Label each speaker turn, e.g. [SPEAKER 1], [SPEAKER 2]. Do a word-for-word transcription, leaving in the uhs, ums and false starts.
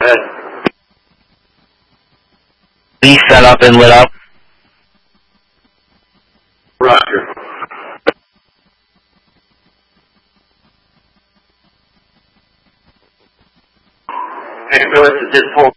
[SPEAKER 1] Good.
[SPEAKER 2] Be set up and lit up.
[SPEAKER 1] Roger. Ambulance is just pulled